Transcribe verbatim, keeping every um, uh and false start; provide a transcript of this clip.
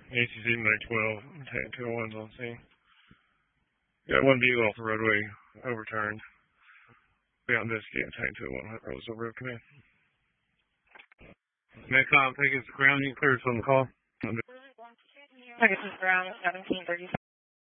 A C C Mag twelve, Tank two oh one's on scene. Got one vehicle off the roadway, overturned. We got investigating Tank two oh one, that was over of command. Next time, take us to ground, you clear us on the call. Pegasus ground, seventeen thirty.